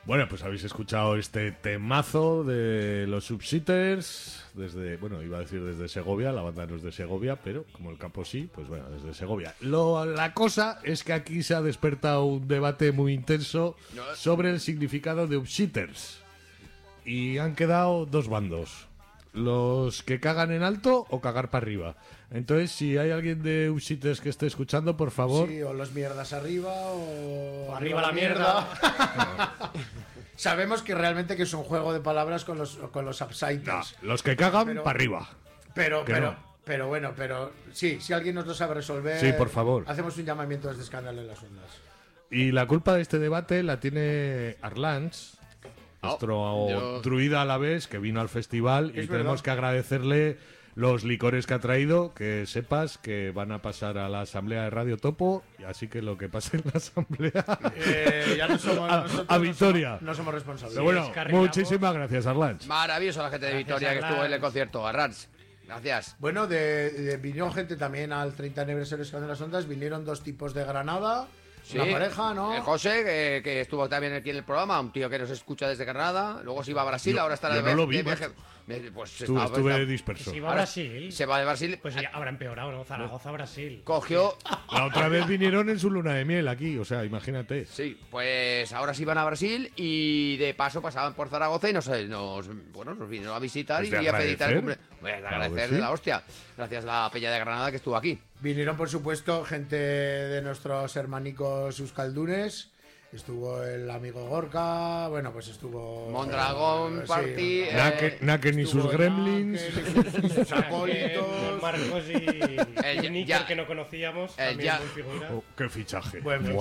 Bueno, pues habéis escuchado este temazo de los Subsitters desde, bueno, iba a decir desde Segovia, la banda no es de Segovia, pero como el campo sí, pues bueno, desde Segovia. La cosa es que aquí se ha despertado un debate muy intenso sobre el significado de Subsitters. Y han quedado dos bandos. Los que cagan en alto o cagar para arriba. Entonces, si hay alguien de Subsitters que esté escuchando, por favor. Sí, o los mierdas arriba o arriba la mierda. Sabemos que realmente que es un juego de palabras con los Subsitters. No, los que cagan para arriba. Pero bueno, sí, si alguien nos lo sabe resolver, sí, por favor. Hacemos un llamamiento desde Escándalo en las Ondas. Y la culpa de este debate la tiene Arlanz, nuestro druida a la vez, que vino al festival, y tenemos que agradecerle los licores que ha traído, que sepas que van a pasar a la asamblea de Radio Topo, y así que lo que pase en la asamblea ya no somos, a Vitoria. No somos responsables. Pero bueno, muchísimas gracias, Arlanz. Maravilloso la gente de Vitoria que estuvo en el concierto. Arlanz, gracias. Bueno, vinieron gente también al 30 aniversario de las Ondas, vinieron dos tipos de Granada. Sí, una pareja, ¿no? El José, que estuvo también aquí en el programa, un tío que nos escucha desde Canadá, luego se iba a Brasil, ahora está no lo vi, pues estuve disperso. Se iba a Brasil. Se va de Brasil. Pues ya habrá empeorado, ¿no? Zaragoza, Brasil. Cogió. La otra vez vinieron en su luna de miel aquí, o sea, imagínate. Sí, pues ahora sí van a Brasil y de paso pasaban por Zaragoza y nos vinieron a visitar Pues y a felicitar el cumple. Claro de agradecer sí. de la hostia. Gracias a la Peña de Granada que estuvo aquí. Vinieron, por supuesto, gente de nuestros hermanicos euskaldunes. Estuvo el amigo Gorka, bueno, pues estuvo... Mondragón, Party... Naken y sus gremlins. Y sus acólitos. Marcos y Níker, que no conocíamos, también muy figura. Oh, ¡qué fichaje!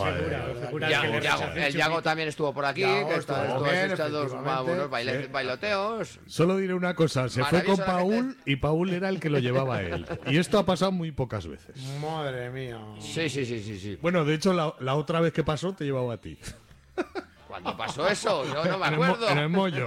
El Yago también estuvo por aquí, Yago que estuvo estuvo bien, escuchando unos efectivamente. bailoteos. Solo diré una cosa, se fue con Paul y Paul era el que lo llevaba a él. Y esto ha pasado muy pocas veces. Madre mía. Sí. Bueno, de hecho, la otra vez que pasó te llevaba a ti. ¿Cuándo pasó eso? Yo no me acuerdo. En el mollo.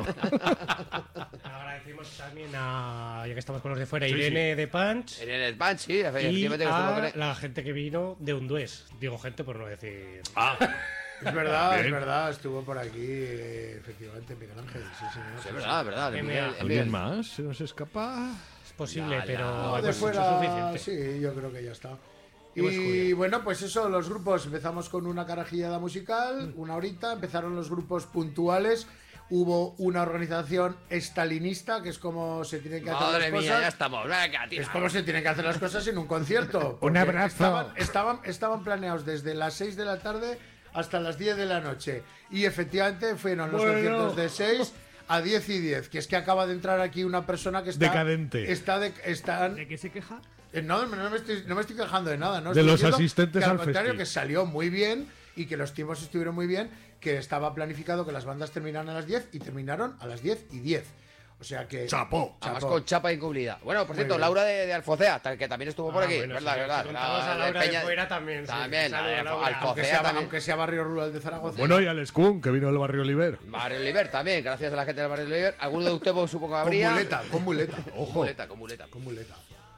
Agradecemos también a, ya que estamos con los de fuera, Irene de Punch. En el Punch, sí, Y efectivamente. a la gente que vino de Undués. Digo gente por no decir... Es verdad, estuvo por aquí, efectivamente, Miguel Ángel. Sí, señor. Sí, es verdad. ¿Alguien más se nos escapa? Es posible, pero... No, de pues, fuera, suficiente. sí, yo creo que ya está. Y bueno, pues eso, los grupos, empezamos con una carajillada musical, una horita, empezaron los grupos puntuales, hubo una organización estalinista, que es como se tienen que hacer las cosas. Madre mía, ya estamos, venga, tío. Es como se tienen que hacer las cosas en un concierto. Un abrazo. Estaban planeados desde las 6 de la tarde hasta las 10 de la noche. Y efectivamente fueron los conciertos de 6 a 10 y 10, que es que acaba de entrar aquí una persona que está... Decadente. ¿De qué se queja? No me estoy quejando de nada, ¿no? De Estoy los diciendo asistentes que, al al contrario, festi. que salió muy bien y que los tiempos estuvieron muy bien, que estaba planificado que las bandas terminaran a las 10 y terminaron a las 10 y 10. O sea que... ¡Chapó! Además con chapa y incumplida. Bueno, por cierto, Laura de Alfocea, que también estuvo por aquí. Bueno, verdad. Contamos a Laura de fuera también. También, Laura. Aunque sea barrio rural de Zaragoza. Bueno, y Alex Kuhn, que vino del barrio Oliver. Barrio Oliver también, gracias a la gente del Barrio Oliver. Alguno de ustedes supongo que habría. Con muleta. Ojo. Con muleta.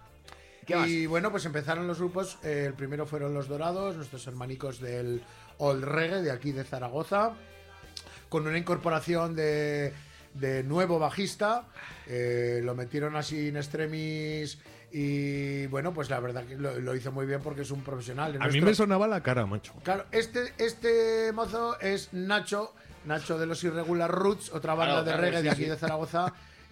Y bueno, pues empezaron los grupos. El primero fueron Los Dorados, nuestros hermanicos del Old Reggae de aquí de Zaragoza, con una incorporación de nuevo bajista. Lo metieron así en extremis y bueno, pues la verdad que lo hizo muy bien porque es un profesional. A mí me sonaba la cara, macho. Claro, este mozo es Nacho de los Irregular Roots, otra banda de reggae de aquí de Zaragoza.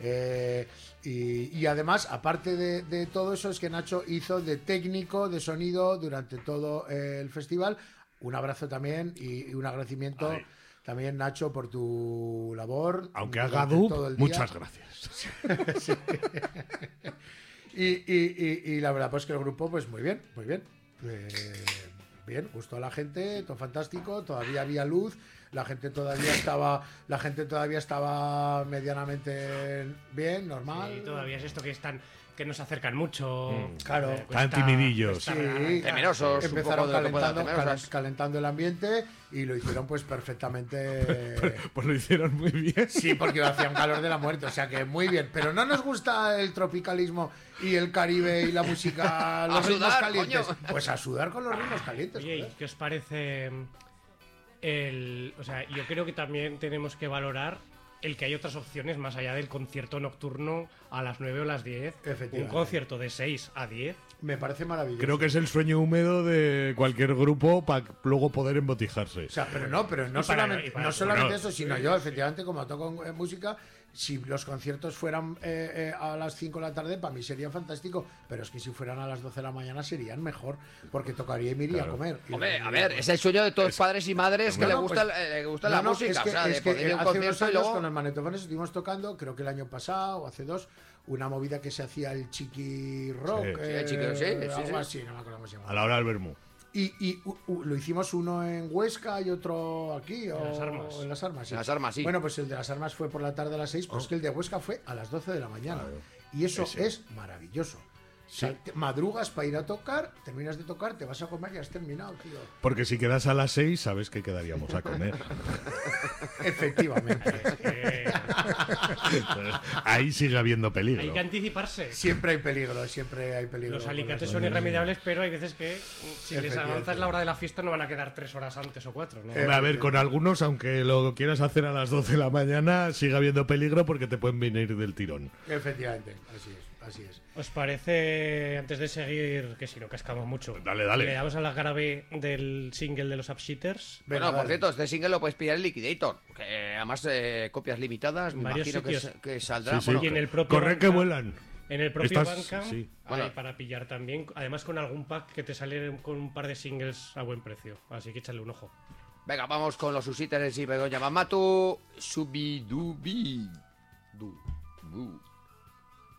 Y además, aparte de todo eso, es que Nacho hizo de técnico de sonido durante todo el festival. Un abrazo también y un agradecimiento también, Nacho, por tu labor. Aunque haga dub, muchas gracias. Sí. Y la verdad, pues que el grupo, pues muy bien. Bien, gustó a la gente, todo fantástico, todavía había luz, la gente todavía estaba medianamente bien, normal. Sí, todavía es esto que nos acercan mucho. Claro, tan timidillos. Temerosos. Empezaron calentando el ambiente y lo hicieron pues perfectamente. Pues lo hicieron muy bien. Sí, porque hacía un calor de la muerte, o sea que muy bien. Pero no nos gusta el tropicalismo y el Caribe y la música, los ritmos calientes. Coño. Pues a sudar con los ritmos calientes. Oye, ¿qué os parece O sea, yo creo que también tenemos que valorar el que hay otras opciones más allá del concierto nocturno a las 9 o las 10. Un concierto de 6 a 10. Me parece maravilloso. Creo que es el sueño húmedo de cualquier grupo para luego poder embotijarse. O sea, pero no solamente eso, sino yo, efectivamente, como toco música, si los conciertos fueran a las 5 de la tarde, para mí sería fantástico, pero es que si fueran a las 12 de la mañana serían mejor, porque tocaría y me iría a comer. Hombre, a ver, es el sueño de todos los padres y madres que le gusta la música. Es que hace unos años con los Manetofones estuvimos tocando, creo que el año pasado o hace 2, una movida que se hacía el Chiqui Rock, algo así, no me acuerdo cómo se llama. A la hora del vermú. Y lo hicimos uno en Huesca y otro aquí, o en Las Armas. Sí. En Las Armas, sí. Bueno, pues el de Las Armas fue por la tarde a las 6, pues que el de Huesca fue a las 12 de la mañana. Claro. Y eso es maravilloso. Sí. O sea, madrugas para ir a tocar, terminas de tocar, te vas a comer y has terminado, tío. Porque si quedas a las 6, sabes que quedaríamos a comer. Efectivamente. Ahí sigue habiendo peligro. Hay que anticiparse. Siempre hay peligro, siempre hay peligro. Los alicates son irremediables, pero hay veces que si les avanzas la hora de la fiesta no van a quedar 3 horas antes o 4, ¿no? A ver, con algunos, aunque lo quieras hacer a las 12 de la mañana, sigue habiendo peligro porque te pueden venir del tirón. Efectivamente, así es. ¿Os parece, antes de seguir, que si no cascamos mucho, dale, le damos a la cara B del single de los Upshitters? Bueno, por cierto, este single lo puedes pillar en Liquidator, que además copias limitadas, me imagino que saldrá. Sí, y en el propio corre que vuelan. En el propio Bandcamp hay para pillar también, además con algún pack que te sale con un par de singles a buen precio, así que échale un ojo. Venga, vamos con los Upshitters y Begoña Mamatu, Subidubi.